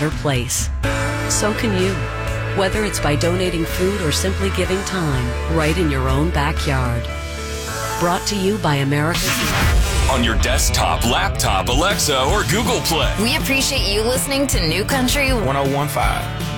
better place. So can you. Whether it's by donating food or simply giving time, right in your own backyard. Brought to you by America's... On your desktop, laptop, Alexa, or Google Play. We appreciate you listening to New Country 1015.